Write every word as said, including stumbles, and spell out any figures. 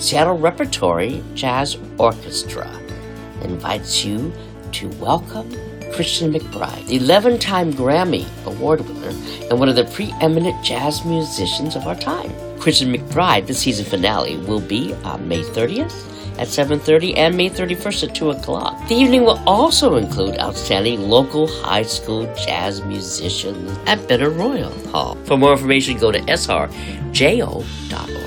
Seattle Repertory Jazz Orchestra invites you to welcome Christian McBride, the eleven-time Grammy Award winner and one of the preeminent jazz musicians of our time. Christian McBride, the season finale, will be on May thirtieth at seven thirty and May thirty-first at two o'clock. The evening will also include outstanding local high school jazz musicians at Better Royal Hall. For more information, go to s r j o dot org.